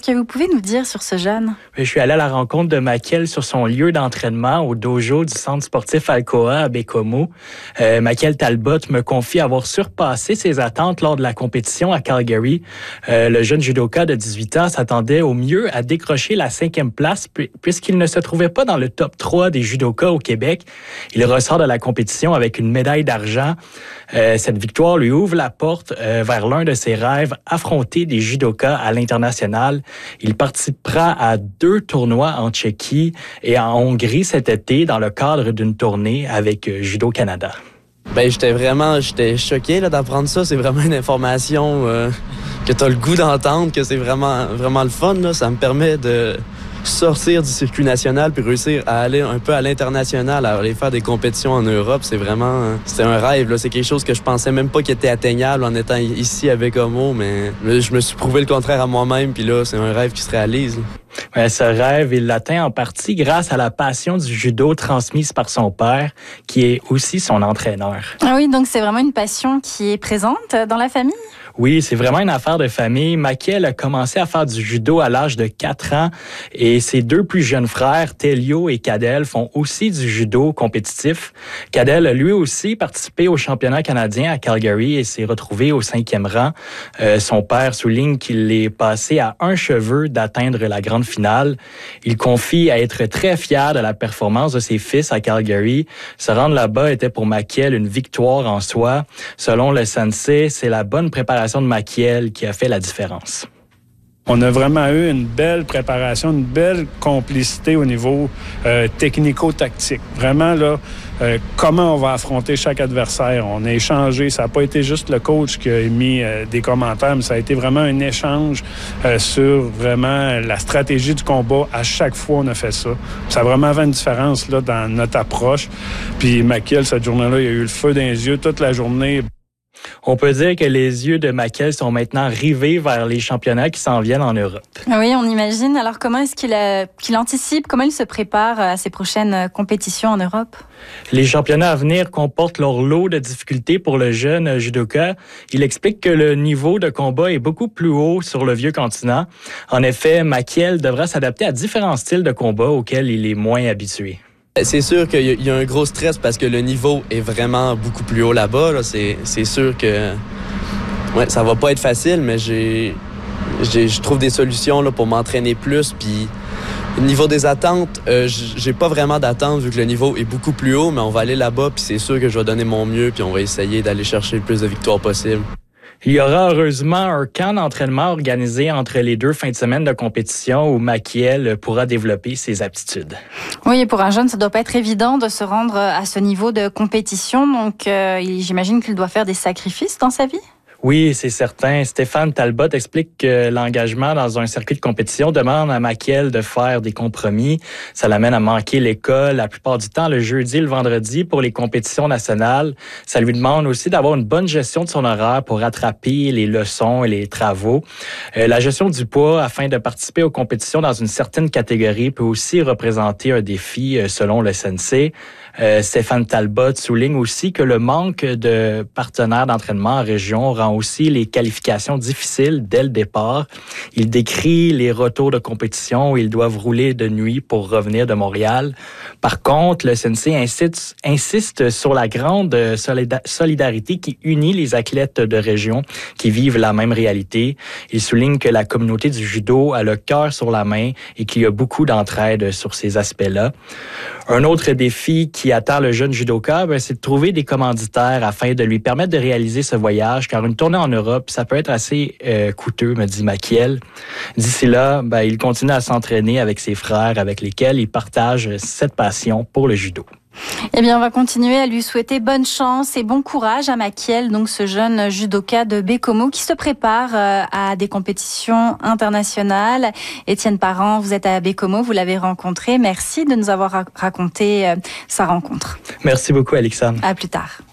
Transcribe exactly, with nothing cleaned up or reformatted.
que vous pouvez nous dire sur ce jeune? Je suis allé à la rencontre de Makiel sur son lieu d'entraînement au dojo du centre sportif Alcoa à Baie-Comeau. Euh, Makiel Talbot me confie avoir surpassé ses attentes lors de la compétition à Calgary. Euh, le jeune judoka de dix-huit ans s'attendait au mieux à décrocher la cinquième place puisqu'il ne se trouvait pas dans le top trois des judokas au Québec. Il ressort de la compétition avec une médaille d'argent. Euh, cette victoire lui ouvre la porte euh, vers l'un de ses rêves, affronter des judokas à l'international. Il participera à deux tournois en Tchéquie et en Hongrie cet été dans le cadre d'une tournée avec Judo Canada. Ben j'étais vraiment j'étais choqué là d'apprendre ça. C'est vraiment une information euh, que tu as le goût d'entendre, que c'est vraiment vraiment le fun là. Ça me permet de sortir du circuit national puis réussir à aller un peu à l'international, à aller faire des compétitions en Europe. C'est vraiment c'est un rêve là. C'est quelque chose que je pensais même pas qu'il était atteignable en étant ici à Baie-Comeau, mais je me suis prouvé le contraire à moi-même. Puis là, c'est un rêve qui se réalise là. Ouais, ce rêve, il l'atteint en partie grâce à la passion du judo transmise par son père, qui est aussi son entraîneur. Ah oui, donc c'est vraiment une passion qui est présente dans la famille? Oui, c'est vraiment une affaire de famille. Makiel a commencé à faire du judo à l'âge de quatre ans et ses deux plus jeunes frères, Telio et Cadel, font aussi du judo compétitif. Cadel a lui aussi participé au championnat canadien à Calgary et s'est retrouvé au cinquième rang. Euh, son père souligne qu'il est passé à un cheveu d'atteindre la grande finale. Il confie à être très fier de la performance de ses fils à Calgary. Se rendre là-bas était pour Makiel une victoire en soi. Selon le sensei, c'est la bonne préparation de Makiel qui a fait la différence. On a vraiment eu une belle préparation, une belle complicité au niveau euh, technico-tactique. Vraiment, là, euh, comment on va affronter chaque adversaire. On a échangé. Ça n'a pas été juste le coach qui a émis euh, des commentaires, mais ça a été vraiment un échange euh, sur vraiment la stratégie du combat. À chaque fois, on a fait ça. Ça a vraiment fait une différence là, dans notre approche. Puis Makiel, cette journée-là, il a eu le feu dans les yeux toute la journée. On peut dire que les yeux de Makiel sont maintenant rivés vers les championnats qui s'en viennent en Europe. Oui, on imagine. Alors, comment est-ce qu'il, a, qu'il anticipe, comment il se prépare à ses prochaines compétitions en Europe? Les championnats à venir comportent leur lot de difficultés pour le jeune judoka. Il explique que le niveau de combat est beaucoup plus haut sur le vieux continent. En effet, Makiel devra s'adapter à différents styles de combat auxquels il est moins habitué. C'est sûr qu'il y a un gros stress parce que le niveau est vraiment beaucoup plus haut là-bas. Là. C'est, c'est sûr que ouais, ça va pas être facile, mais j'ai, j'ai, je trouve des solutions là, pour m'entraîner plus. Puis, au niveau des attentes, euh, j'ai pas vraiment d'attente vu que le niveau est beaucoup plus haut, mais on va aller là-bas puis c'est sûr que je vais donner mon mieux puis on va essayer d'aller chercher le plus de victoires possible. Il y aura heureusement un camp d'entraînement organisé entre les deux fins de semaine de compétition où Makiel pourra développer ses aptitudes. Oui, et pour un jeune, ça doit pas être évident de se rendre à ce niveau de compétition. Donc, euh, j'imagine qu'il doit faire des sacrifices dans sa vie? Oui, c'est certain. Stéphane Talbot explique que l'engagement dans un circuit de compétition demande à Makiel de faire des compromis. Ça l'amène à manquer l'école la plupart du temps le jeudi et le vendredi pour les compétitions nationales. Ça lui demande aussi d'avoir une bonne gestion de son horaire pour rattraper les leçons et les travaux. Euh, la gestion du poids afin de participer aux compétitions dans une certaine catégorie peut aussi représenter un défi euh, selon le sensei. Euh, Stéphane Talbot souligne aussi que le manque de partenaires d'entraînement en région rend aussi les qualifications difficiles dès le départ. Il décrit les retours de compétition où ils doivent rouler de nuit pour revenir de Montréal. Par contre, le sensei insiste, insiste sur la grande solida- solidarité qui unit les athlètes de région qui vivent la même réalité. Il souligne que la communauté du judo a le cœur sur la main et qu'il y a beaucoup d'entraide sur ces aspects-là. Un autre défi qui attend le jeune judoka, ben, c'est de trouver des commanditaires afin de lui permettre de réaliser ce voyage, car une tournée en Europe, ça peut être assez euh, coûteux, me dit Makiel. D'ici là, ben, il continue à s'entraîner avec ses frères avec lesquels il partage cette passion pour le judo. Eh bien, on va continuer à lui souhaiter bonne chance et bon courage à Makiel, donc ce jeune judoka de Baie-Comeau qui se prépare à des compétitions internationales. Étienne Parent, vous êtes à Baie-Comeau, vous l'avez rencontré. Merci de nous avoir raconté sa rencontre. Merci beaucoup, Alexandre. À plus tard.